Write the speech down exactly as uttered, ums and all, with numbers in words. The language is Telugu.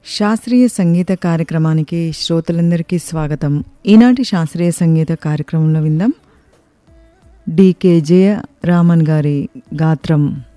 శాస్త్రీయ సంగీత కార్యక్రమానికి శ్రోతలందరికీ స్వాగతం. ఈనాటి శాస్త్రీయ సంగీత కార్యక్రమంలో విందాం డికే జయరామన్ గారి గాత్రం